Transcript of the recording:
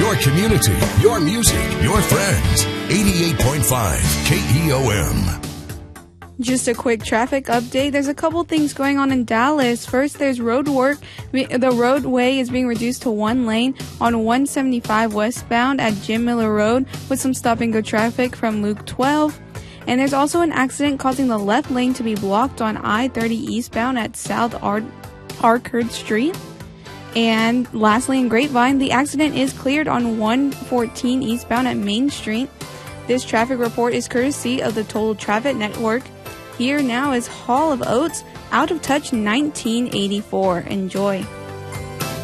your community, your music, your friends. 88.5 KEOM. Just a quick traffic update. There's a couple things going on in Dallas. First, there's road work. The roadway is being reduced to one lane on 175 westbound at Jim Miller Road with some stop-and-go traffic from Luke 12. And there's also an accident causing the left lane to be blocked on I-30 eastbound at South Arcard Street. And lastly, in Grapevine, the accident is cleared on 114 eastbound at Main Street. This traffic report is courtesy of the Total Traffic Network. Here now is Hall of Oats, Out of Touch 1984. Enjoy.